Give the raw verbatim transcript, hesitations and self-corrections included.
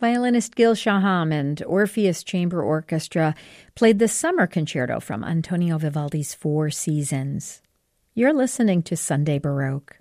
Violinist Gil Shaham and Orpheus Chamber Orchestra played the Summer Concerto from Antonio Vivaldi's Four Seasons. You're listening to Sunday Baroque.